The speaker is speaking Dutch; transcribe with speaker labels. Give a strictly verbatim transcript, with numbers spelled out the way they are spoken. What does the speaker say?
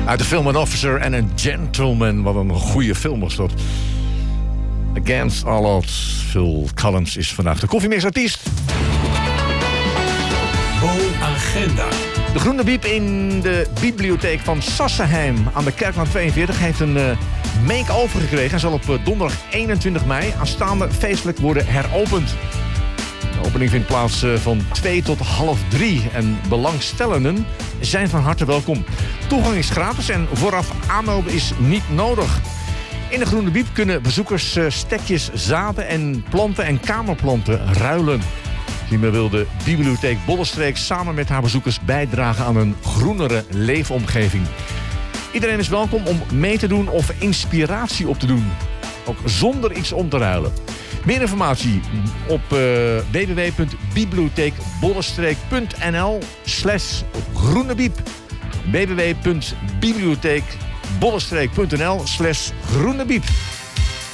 Speaker 1: Uit de film An Officer and a Gentleman. Wat een goede film was dat. Against All Odds. Phil Collins is vandaag de koffiemixartiest.
Speaker 2: Bo-agenda.
Speaker 1: De Groene Biep in de bibliotheek van Sassenheim aan de Kerklaan tweeënveertig heeft een uh, make-over gekregen en zal op uh, donderdag eenentwintig mei aanstaande feestelijk worden heropend. De opening vindt plaats uh, van twee tot half drie en belangstellenden zijn van harte welkom. Toegang is gratis en vooraf aanmelden is niet nodig. In de Groene Biep kunnen bezoekers uh, stekjes zaden en planten en kamerplanten ruilen. Hiermee wil de bibliotheek Bollenstreek samen met haar bezoekers bijdragen aan een groenere leefomgeving. Iedereen is welkom om mee te doen of inspiratie op te doen. Ook zonder iets om te ruilen. Meer informatie op uh, w w w punt bibliotheekbollenstreek punt n l slash groenebiep. w w w punt bibliotheekbollenstreek punt n l slash groenebiep.